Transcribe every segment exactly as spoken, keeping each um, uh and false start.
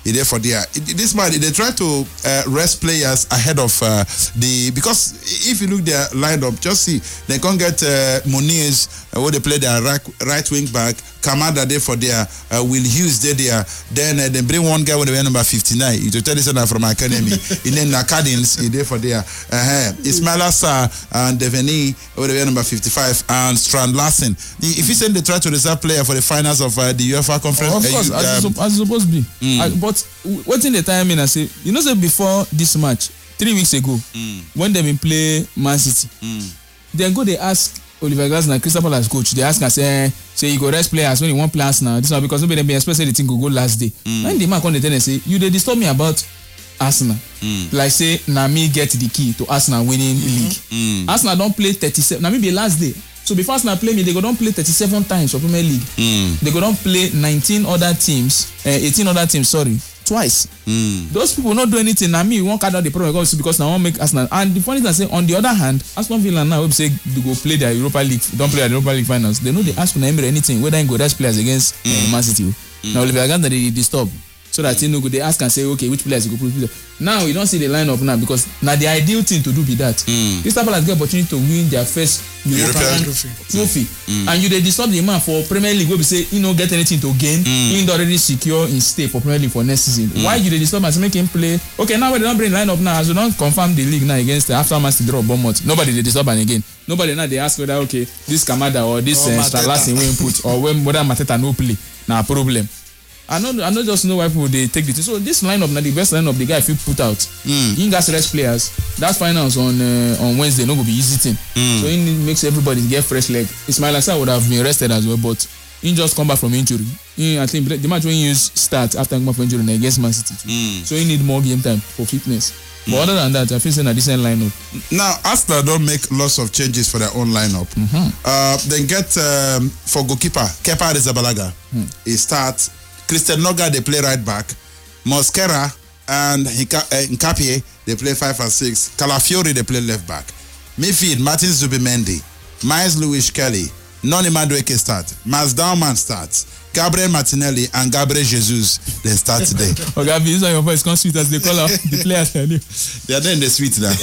he there for there. This man, they try to uh, rest players ahead of uh, the because if you look their lineup, just see they can't get uh, Muniz uh, where they play their right, right wing back. Kamada there for there. Uh, Will Hughes there there. Then uh, they bring one guy with the number fifty-nine. You to tell this one from academy. And then Nakadins he there for there. Uh-huh. Ismail Assar and Deveni with the number fifty-five and Strand Larsen. If you say they try to reserve player for the finals of uh, the UEFA conference, oh, of course, uh, you, as, um, as it's supposed to be. Mm. I, but what in the time in I say, you know, say before this match, three weeks ago, mm. when they been play Man City, mm. then go they ask Oliver Glasner, Crystal Palace coach, they ask and say, say you go rest players when you want plans now. This one because nobody be expected the thing go go last day. Mm. When the man come the tell and say, you they disturb me about Arsenal. Mm. Like say, na me get the key to Arsenal winning mm-hmm. league. Mm. Arsenal don't play thirty-seven. Now maybe last day. So before Arsenal play me, they go don't play thirty-seven times for Premier League. Mm. They go don't play nineteen other teams, uh, eighteen other teams. Sorry, twice. Mm. Those people not do anything. Now me, we won't cut out the problem because now I want make Arsenal. And the funny thing I say, on the other hand, Aston Villa now we say they go play their Europa League, don't play the Europa League finals. They know they ask for Emery anything whether they go rest players against mm. uh, Man City. Mm. Now Oliver Glasner they disturb. So that you know they ask and say, okay, which players you go put? Now you don't see the lineup now because now the ideal thing to do be that. Mm. Crystal Palace get opportunity to win their first European trophy, trophy. Mm. and you they disturb the man for Premier League. Where we say you know get anything to gain, mm. he already secure in stay for Premier League for next season. Mm. Why you they disturb and make him play? Okay, now we don't bring lineup now as we don't confirm the league now against the after Man City draw Bournemouth. Nobody they disturb and again. Nobody now they ask whether okay this Kamada or this oh, uh, Stralassi will input or when whether Mateta no play. Now problem. I know, I know just know why people they take it. So this lineup, now the best lineup the guy if you put out. Mm. He got rest players. That finals on uh, on Wednesday not gonna be easy thing. Mm. So he makes everybody get fresh leg. Ismail Assar would have been rested as well, but he just come back from injury. He, I think the match when he use start after coming back from injury against Man City. Mm. So he need more game time for fitness. But mm. other than that, I feel saying a decent lineup. Now, Arsenal don't make lots of changes for their own lineup. Mm-hmm. Uh, then get um, for goalkeeper Kepa Arrizabalaga. Mm. He starts. Christian Noga, they play right back. Mosquera and Nkapie, they play five and six. Calafiori, they play left back. Midfield, Martin Zubimendi, Miles Lewis Kelly, Noni Madueke start. Mas Dauman starts. Gabriel Martinelli and Gabriel Jesus, they start today. Oh, Gabi, this one your voice comes sweet as they call out the players. They are there in the suite now.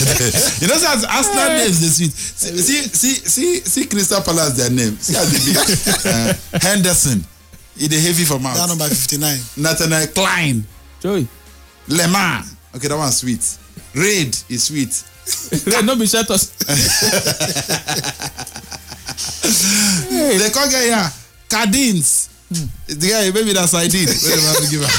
You know, as Arsenal names the suite. See, see, see, see, Crystal Palace, their name. See how they be. Uh, Henderson. He the heavy for mouth. That number fifty-nine. Nathaniel Klein. Joey. Lemar. Okay, that one's sweet. Raid is sweet. Raid, not be shut us. Hey. They can't get here. Cardins. Hmm. The guy, maybe that's I did. Wait a minute, give her.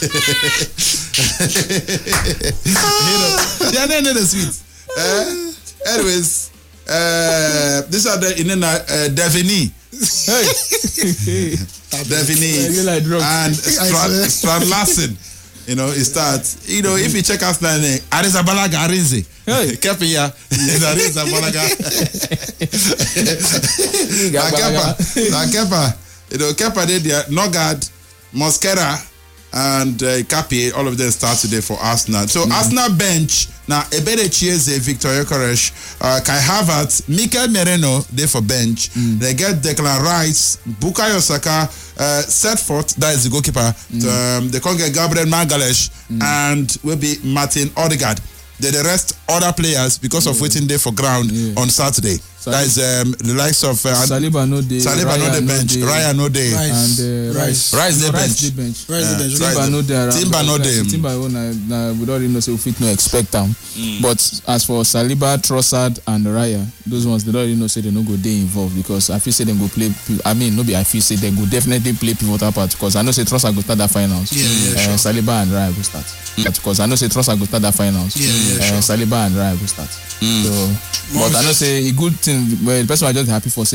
You know, they are not in the sweet. Uh, anyways, uh, these are the in uh, Devini. Hey, Devini and Strand, Strand Larsen. You know, it starts. You know, if you check out now, Arrizabalaga Arinze. Hey, Kepa, Arrizabalaga. Kepa, Kepa. You know, Kepa did there. Nogard, Mosquera, and uh, Kapi, all of them start today for Arsenal. So mm-hmm. Arsenal bench now. Ebere Chieze, Victor Gyökeres, uh, Kai Havertz, Mikel Merino, they for bench. Mm. They get Declan Rice, Bukayo Saka, uh, Setford, that is the goalkeeper. Mm. Um, they can get Gabriel Magalhaes mm. and will be Martin Odegaard. They the rest other players because of waiting there for ground yeah. on Saturday. That is um, the likes of uh, Saliba no day, Saliba no the bench, Raya no day, and uh, Rice, Rice the bench, bench, Rice the bench. Timber no day, Timber no day. Timber we don't really know so we fit no expect them. Mm. But as for Saliba, Trossard, and Raya, those ones they don't really know say they no go day involved because I feel say they go play. I mean, no be I feel say they go definitely play pivotal part because I know say Trossard go start that finals. Yeah, yeah, uh, sure. Saliba and Raya go start. Mm. Because I know say Trossard go start that finals. Yeah, yeah, uh, sure. Saliba and Raya go start. Mm. So, but I know say a good thing. Well, the person I just happy for say.